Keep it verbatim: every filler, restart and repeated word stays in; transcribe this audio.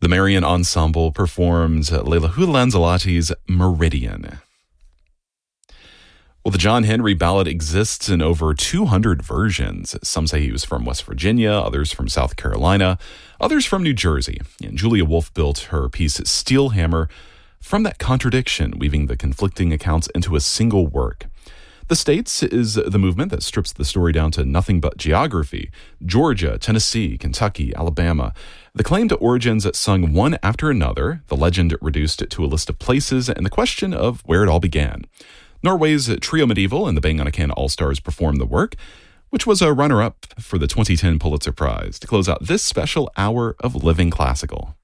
The Marian Ensemble performed Leila Houlihan-Zalaty's Meridian. Well, the John Henry Ballad exists in over two hundred versions. Some say he was from West Virginia, others from South Carolina, others from New Jersey. And Julia Wolfe built her piece Steel Hammer from that contradiction, weaving the conflicting accounts into a single work. The States is the movement that strips the story down to nothing but geography. Georgia, Tennessee, Kentucky, Alabama. The claimed origins sung one after another, the legend reduced to a list of places, and the question of where it all began. Norway's Trio Medieval and the Bang on a Can All-Stars performed the work, which was a runner-up for the twenty ten Pulitzer Prize, to close out this special hour of Living Classical.